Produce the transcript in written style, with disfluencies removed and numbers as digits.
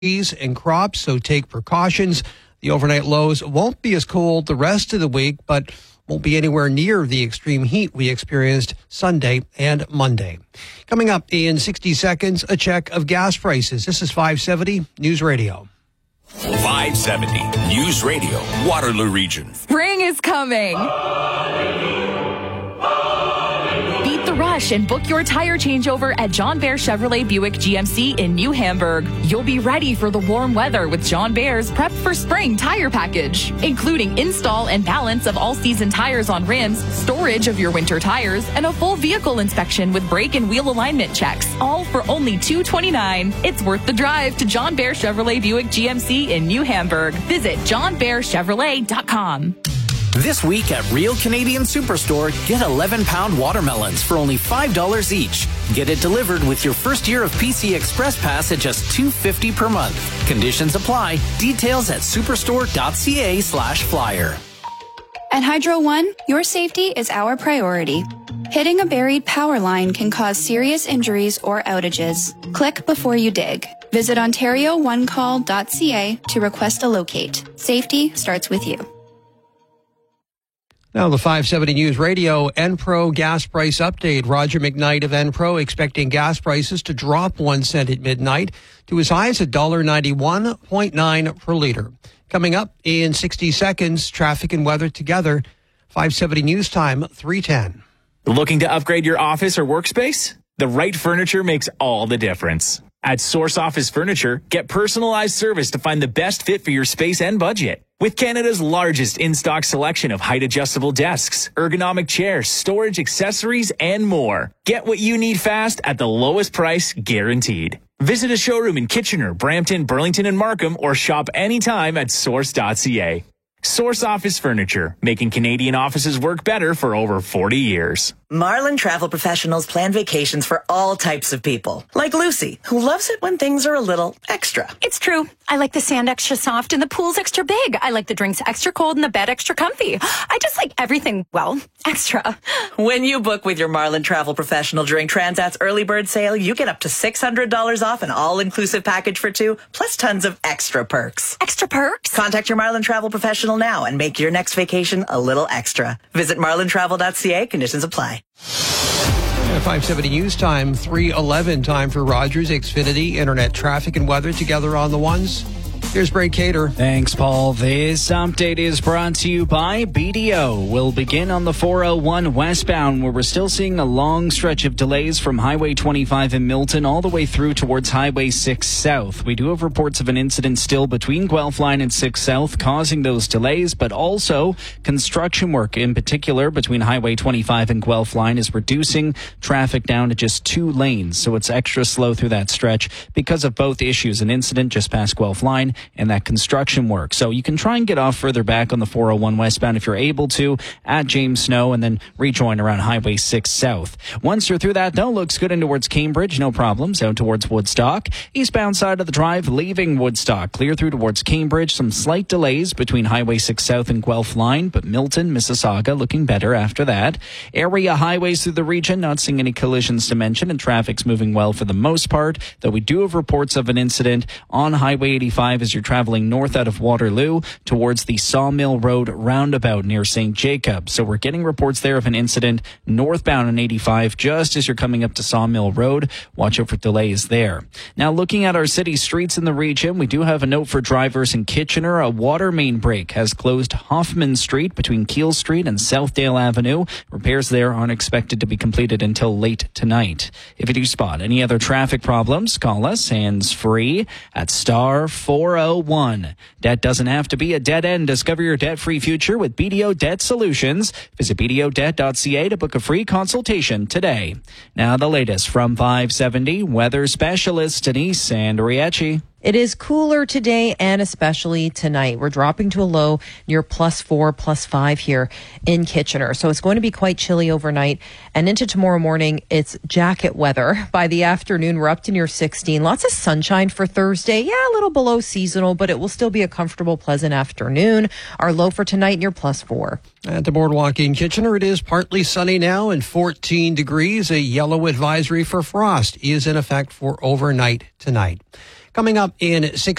and crops, so take precautions. The overnight lows won't be as cold the rest of the week, but won't be anywhere near the extreme heat we experienced Sunday and Monday. Coming up in 60 seconds, a check of gas prices. This is 570 News Radio. 570 News Radio, Waterloo Region. Spring is coming. Beat the rush and book your tire changeover at John Bear Chevrolet Buick GMC in New Hamburg. You'll be ready for the warm weather with John Bear's Prep for Spring tire package, including install and balance of all-season tires on rims, storage of your winter tires, and a full vehicle inspection with brake and wheel alignment checks, all for only $229. It's worth the drive to John Bear Chevrolet Buick GMC in New Hamburg. Visit johnbearchevrolet.com. This week at Real Canadian Superstore, get 11-pound watermelons for only $5 each. Get it delivered with your first year of PC Express Pass at just $2.50 per month. Conditions apply. Details at superstore.ca/flyer. At Hydro One, your safety is our priority. Hitting a buried power line can cause serious injuries or outages. Click before you dig. Visit OntarioOneCall.ca to request a locate. Safety starts with you. Now the 570 News Radio Enpro gas price update. Roger McKnight of Enpro expecting gas prices to drop 1 cent at midnight to as high as $1.91.9 per liter. Coming up in 60 seconds, traffic and weather together. 570 News Time, 3:10. Looking to upgrade your office or workspace? The right furniture makes all the difference. At Source Office Furniture, get personalized service to find the best fit for your space and budget. With Canada's largest in-stock selection of height-adjustable desks, ergonomic chairs, storage accessories, and more. Get what you need fast at the lowest price guaranteed. Visit a showroom in Kitchener, Brampton, Burlington, and Markham, or shop anytime at source.ca. Source Office Furniture, making Canadian offices work better for over 40 years. Marlin Travel Professionals plan vacations for all types of people. Like Lucy, who loves it when things are a little extra. It's true. I like the sand extra soft and the pool's extra big. I like the drinks extra cold and the bed extra comfy. I just like everything, well, extra. When you book with your Marlin Travel Professional during Transat's early bird sale, you get up to $600 off an all-inclusive package for two, plus tons of extra perks. Extra perks? Contact your Marlin Travel Professional now and make your next vacation a little extra. Visit marlintravel.ca. Conditions apply. 570 News Time, 3:11 time for Rogers Xfinity Internet traffic and weather together on the ones. Here's Brent Cater. Thanks, Paul. This update is brought to you by BDO. We'll begin on the 401 westbound, where we're still seeing a long stretch of delays from Highway 25 in Milton all the way through towards Highway 6 South. We do have reports of an incident still between Guelph Line and 6 South causing those delays, but also construction work in particular between Highway 25 and Guelph Line is reducing traffic down to just 2 lanes. So it's extra slow through that stretch because of both issues, an incident just past Guelph Line and that construction work. So you can try and get off further back on the 401 westbound if you're able to at James Snow and then rejoin around Highway 6 South. Once you're through that, though, looks good in towards Cambridge. No problems. Out towards Woodstock. Eastbound side of the drive, leaving Woodstock. Clear through towards Cambridge. Some slight delays between Highway 6 South and Guelph Line, but Milton, Mississauga looking better after that. Area highways through the region, not seeing any collisions to mention, and traffic's moving well for the most part, though we do have reports of an incident on Highway 85 as you're traveling north out of Waterloo towards the Sawmill Road roundabout near St. Jacob. So we're getting reports there of an incident northbound on 85 just as you're coming up to Sawmill Road. Watch out for delays there. Now looking at our city streets in the region, we do have a note for drivers in Kitchener. A water main break has closed Hoffman Street between Keele Street and Southdale Avenue. Repairs there aren't expected to be completed until late tonight. If you do spot any other traffic problems, call us hands-free at star 401. Debt doesn't have to be a dead end. Discover your debt-free future with BDO Debt Solutions. Visit BDOdebt.ca to book a free consultation today. Now the latest from 570 weather specialist Denise Andriachi. It is cooler today and especially tonight. We're dropping to a low near +4, +5 here in Kitchener. So it's going to be quite chilly overnight. And into tomorrow morning, it's jacket weather. By the afternoon, we're up to near 16. Lots of sunshine for Thursday. Yeah, a little below seasonal, but it will still be a comfortable, pleasant afternoon. Our low for tonight near +4. At the Boardwalk in Kitchener, it is partly sunny now and 14 degrees. A yellow advisory for frost is in effect for overnight tonight. Coming up in 6